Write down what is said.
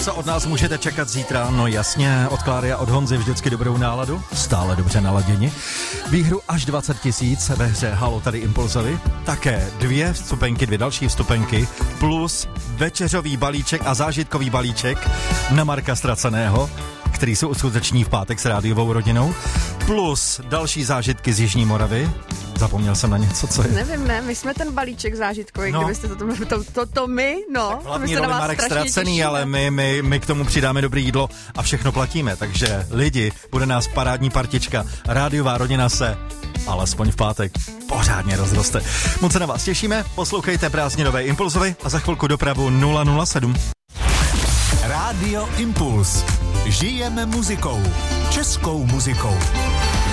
Co od nás můžete čekat zítra? No jasně, od Kláry a od Honzy vždycky dobrou náladu, stále dobře naladěni. Výhru až 20 000 ve hře Halo tady Impulzovi. Také dvě další vstupenky, plus večeřový balíček a zážitkový balíček na Marka Ztraceného, který se uskuteční v pátek s rádiovou rodinou, plus další zážitky z Jižní Moravy. Zapomněl jsem na něco, co je. Nevím, my jsme ten balíček zážitkový, kdybyste to my, no. Hlavní roli Marek Ztracený, těšíme. Ale my k tomu přidáme dobré jídlo a všechno platíme, takže lidi, bude nás parádní partička, rádiová rodina se alespoň v pátek pořádně rozroste. Moc se na vás těšíme, poslouchejte prázdninové Impulzovy a za chvilku dopravu 007. Rádio Impuls. Žijeme muzikou. Českou muzikou.